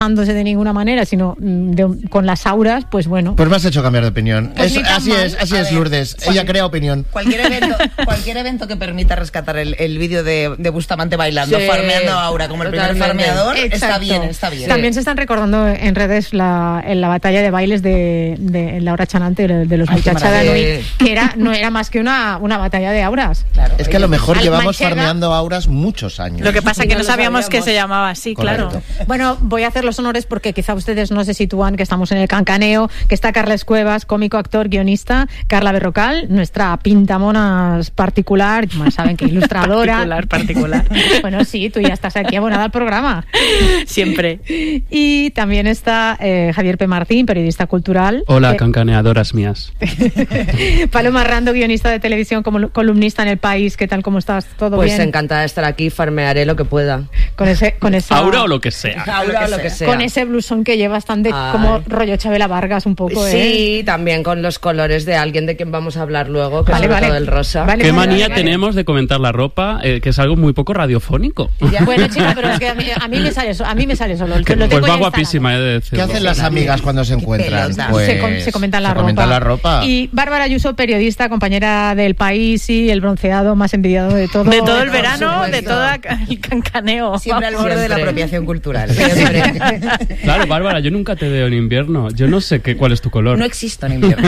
de ninguna manera, sino con las auras, pues bueno. Pues me has hecho cambiar de opinión. Pues Así es, Lourdes. Ella crea opinión. Cualquier evento que permita rescatar el vídeo de Bustamante bailando, farmeando a Aura como el primer farmeador, está bien. También se están recordando en redes la batalla de bailes de Laura Chanante de los muchachos de Nui, que no era más que una batalla de auras. Claro. Es que a lo mejor llevamos farmeando auras muchos años. Lo que pasa es que no sabíamos que se llamaba así, Correcto. claro. Bueno, voy a hacer los honores porque quizá ustedes no se sitúan que estamos en el Cancaneo, que está Carles Cuevas, cómico, actor, guionista, Carla Berrocal, nuestra pintamonas particular, bueno, saben que ilustradora. particular. Bueno, sí, tú ya estás aquí abonada al programa. Siempre. Y también está Javier P. Martín, periodista cultural. Hola, cancaneadoras mías. Paloma Rando, guionista de televisión, como columnista en El País. ¿Qué tal? ¿Cómo estás? ¿Todo pues bien? Encantada de estar aquí, farmearé lo que pueda. Con esa... Aura o lo que sea. Aura o lo que sea. Con ese blusón que llevas tan como rollo Chabela Vargas un poco, Sí, también con los colores de alguien de quien vamos a hablar luego, que es todo el rosa. ¿Qué manía tenemos de comentar la ropa? Que es algo muy poco radiofónico. Bueno, chica, pero es que a mí me sale solo. Pues va guapísima, he de decirlo. ¿Qué hacen las amigas cuando se encuentran? Pues se comentan la ropa. Y Bárbara Ayuso, periodista, compañera del País y el bronceado más envidiado de todo. De todo el verano, de todo el cancaneo. Siempre al borde de la apropiación cultural. Claro, Bárbara, yo nunca te veo en invierno. Yo no sé cuál es tu color. No existo en invierno.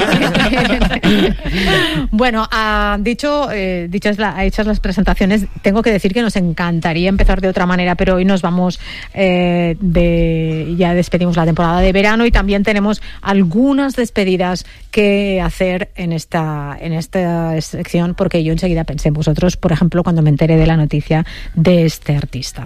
Bueno, hechas las presentaciones, tengo que decir que nos encantaría empezar de otra manera, pero hoy nos vamos ya despedimos la temporada de verano y también tenemos algunas despedidas que hacer en esta sección, porque yo enseguida pensé en vosotros, por ejemplo, cuando me enteré de la noticia de este artista.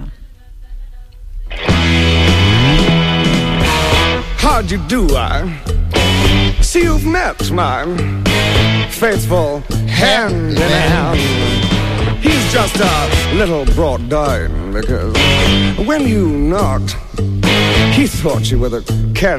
How do you do? I see you've met my faithful hand in hand. He's just a little brought down because when you knocked, he thought you were the can.